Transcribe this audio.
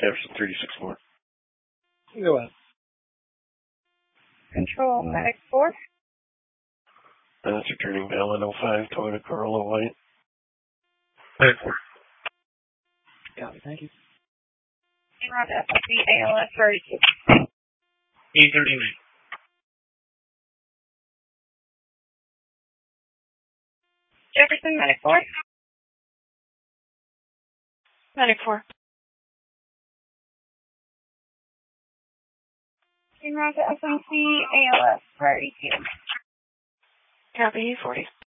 Jefferson 364. Go ahead. Control Medic 4. That's returning Ballin 05, Toyota Corolla White. Medic 4. Copy, thank you. Roger, FFB ALS 32. E39. Jefferson Medic 4. Medic 4. Roger, FMC ALS 32. Copy, 40.